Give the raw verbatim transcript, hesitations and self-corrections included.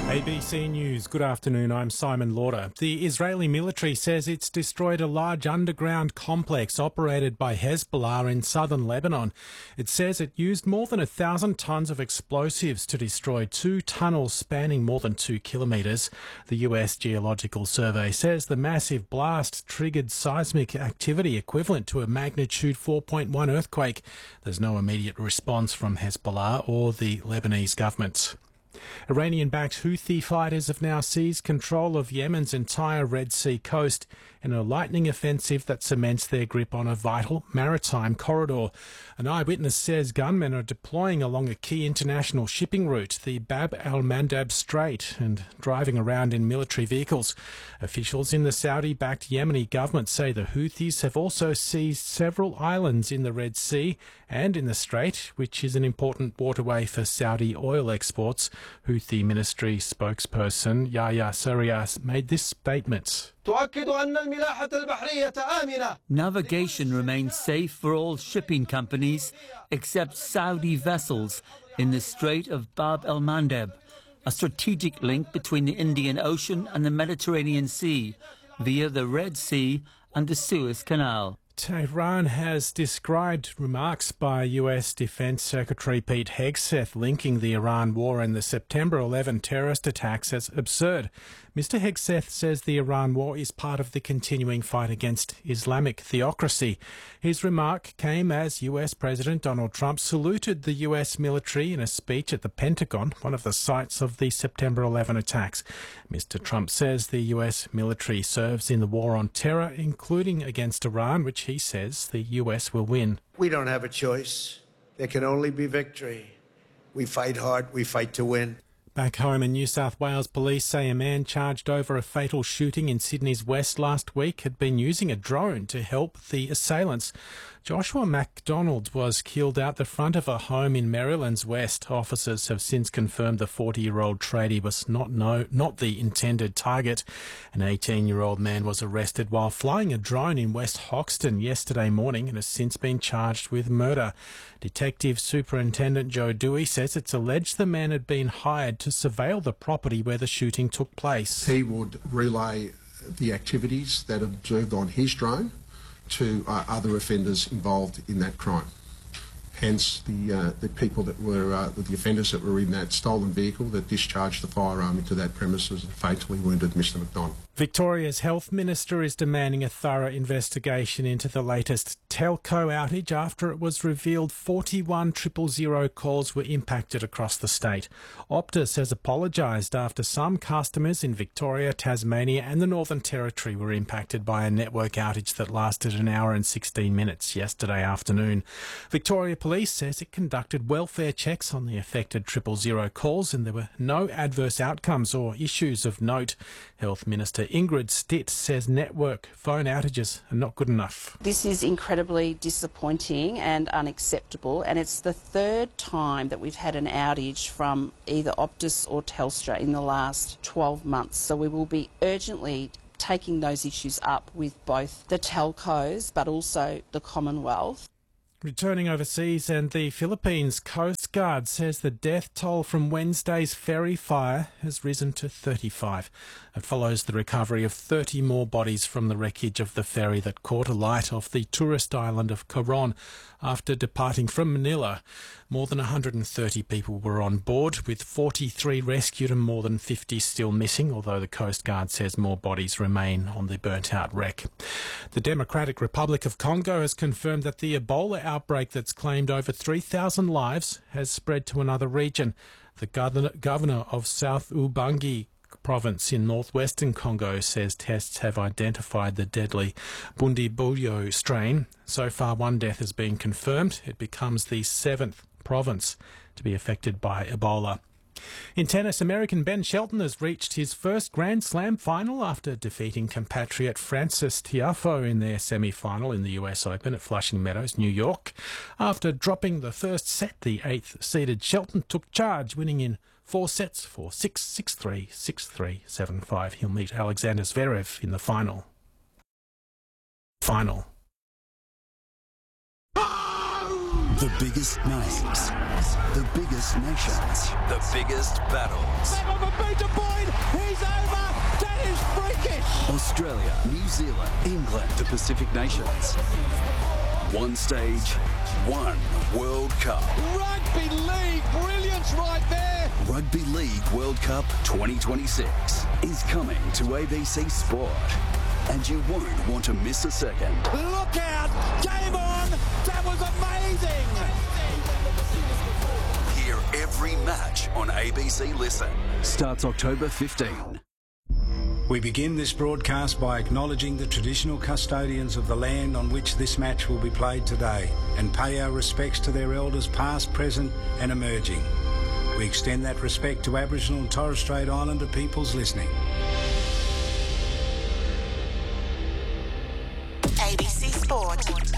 A B C News, good afternoon, I'm Simon Lauder. The Israeli military says it's destroyed a large underground complex operated by Hezbollah in southern Lebanon. It says it used more than a thousand tonnes of explosives to destroy two tunnels spanning more than two kilometres. The U S Geological Survey says the massive blast triggered seismic activity equivalent to a magnitude four point one earthquake. There's no immediate response from Hezbollah or the Lebanese government. Iranian-backed Houthi fighters have now seized control of Yemen's entire Red Sea coast in a lightning offensive that cements their grip on a vital maritime corridor. An eyewitness says gunmen are deploying along a key international shipping route, the Bab al-Mandab Strait, and driving around in military vehicles. Officials in the Saudi-backed Yemeni government say the Houthis have also seized several islands in the Red Sea and in the Strait, which is an important waterway for Saudi oil exports. Houthi ministry spokesperson Yahya Sarrias made this statement. Navigation remains safe for all shipping companies except Saudi vessels in the Strait of Bab el-Mandeb, a strategic link between the Indian Ocean and the Mediterranean Sea via the Red Sea and the Suez Canal. Tehran has described remarks by U S Defense Secretary Pete Hegseth linking the Iran war and the September eleventh terrorist attacks as absurd. Mister Hegseth says the Iran war is part of the continuing fight against Islamic theocracy. His remark came as U S President Donald Trump saluted the U S military in a speech at the Pentagon, one of the sites of the September eleventh attacks. Mister Trump says the U S military serves in the war on terror, including against Iran, which he says the U S will win. We don't have a choice. There can only be victory. We fight hard. We fight to win. Back home in New South Wales, police say a man charged over a fatal shooting in Sydney's west last week had been using a drone to help the assailants. Joshua MacDonald was killed out the front of a home in Maryland's west. Officers have since confirmed the forty-year-old tradie was not no, not the intended target. An eighteen-year-old man was arrested while flying a drone in West Hoxton yesterday morning and has since been charged with murder. Detective Superintendent Joe Dewey says it's alleged the man had been hired to surveil the property where the shooting took place. He would relay the activities that are observed on his drone to uh, other offenders involved in that crime. Hence, the uh, the people that were, uh, the offenders that were in that stolen vehicle that discharged the firearm into that premises and fatally wounded Mister McDonald. Victoria's Health Minister is demanding a thorough investigation into the latest telco outage after it was revealed forty-one triple zero calls were impacted across the state. Optus has apologised after some customers in Victoria, Tasmania and the Northern Territory were impacted by a network outage that lasted an hour and sixteen minutes yesterday afternoon. Victoria Police says it conducted welfare checks on the affected triple zero calls and there were no adverse outcomes or issues of note. Health Minister Ingrid Stitt says network phone outages are not good enough. This is incredibly disappointing and unacceptable, and it's the third time that we've had an outage from either Optus or Telstra in the last twelve months. So we will be urgently taking those issues up with both the telcos but also the Commonwealth. Returning overseas, and the Philippines Coast Guard says the death toll from Wednesday's ferry fire has risen to thirty-five. It follows the recovery of thirty more bodies from the wreckage of the ferry that caught alight off the tourist island of Coron after departing from Manila. More than one hundred thirty people were on board, with forty-three rescued and more than fifty still missing, although the Coast Guard says more bodies remain on the burnt-out wreck. The Democratic Republic of Congo has confirmed that the Ebola outbreak that's claimed over three thousand lives has spread to another region. The governor, governor of South Ubangi province in northwestern Congo says tests have identified the deadly Bundibugyo strain. So far, one death has been confirmed. It becomes the seventh province to be affected by Ebola. In tennis, American Ben Shelton has reached his first Grand Slam final after defeating compatriot Frances Tiafoe in their semi-final in the U S Open at Flushing Meadows, New York. After dropping the first set, the eighth-seeded Shelton took charge, winning in four sets for six, six three, six three, seven five. He'll meet Alexander Zverev in the final. Final. The biggest names, the biggest nations, the biggest battles. He's over. That is freakish. Australia, New Zealand, England, the Pacific Nations. One stage, one World Cup. Rugby League, brilliance right there. Rugby League World Cup twenty twenty-six is coming to A B C Sport, and you won't want to miss a second. Look out! Game on! That was amazing! Hear every match on A B C Listen. Starts October fifteenth. We begin this broadcast by acknowledging the traditional custodians of the land on which this match will be played today and pay our respects to their elders past, present and emerging. We extend that respect to Aboriginal and Torres Strait Islander peoples listening. A B C Sport.